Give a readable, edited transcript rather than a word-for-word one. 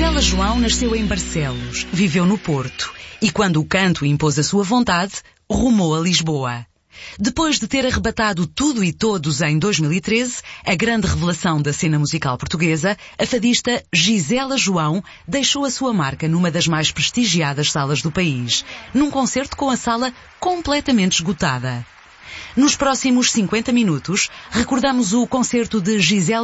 Gisela João nasceu em Barcelos, viveu no Porto e, quando o canto impôs a sua vontade, rumou a Lisboa. Depois de ter arrebatado tudo e todos em 2013, a grande revelação da cena musical portuguesa, a fadista Gisela João deixou a sua marca numa das mais prestigiadas salas do país, num concerto com a sala completamente esgotada. Nos próximos 50 minutos, recordamos o concerto de Gisela